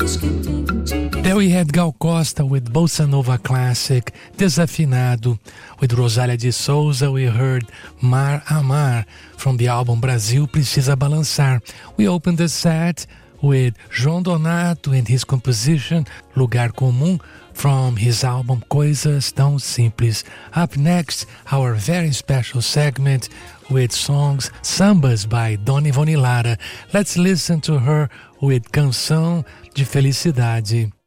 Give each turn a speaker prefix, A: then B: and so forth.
A: There we had Gal Costa with Bossa Nova classic Desafinado. With Rosália de Souza we heard Mar a Mar from the album Brasil Precisa Balançar. We opened the set with João Donato and his composition Lugar Comum from his album Coisas Tão Simples. Up next, our very special segment with songs Sambas by Dona Ivone Lara. Let's listen to her with Canção de Felicidade.